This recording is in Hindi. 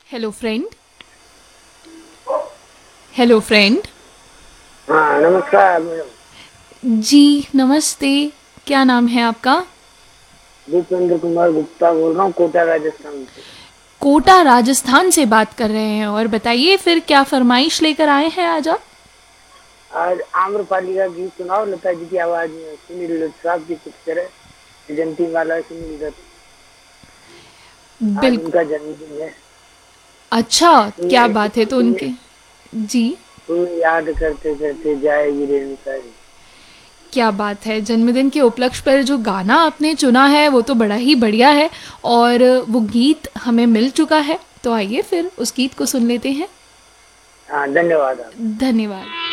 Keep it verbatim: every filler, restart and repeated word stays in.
Hello friend. Hello friend. हाँ नमस्कार मैडम। जी नमस्ते। क्या नाम है आपका? दीपेंद्र कुमार गुप्ता बोल रहा हूँ, कोटा राजस्थान से। कोटा राजस्थान से बात कर रहे हैं। और बताइए फिर क्या फरमाइश लेकर आए हैं आज आप? आज आम्रपाली का गीत सुनाओ, लता जी की आवाज में, सुनील दत्त साहब की पिक्चर है, जंती वाला सुनील दत्त। आज बिल्कुल। उनका जन्मदिन है। अच्छा। क्या तुम्हें बात है तो तुम्हें उनके। जी। तुम्हें याद करते करते जाएगी रेणुका जी। क्या बात है, जन्मदिन के उपलक्ष्य पर जो गाना आपने चुना है वो तो बड़ा ही बढ़िया है। और वो गीत हमें मिल चुका है, तो आइए फिर उस गीत को सुन लेते हैं। हाँ धन्यवाद आप। धन्यवाद।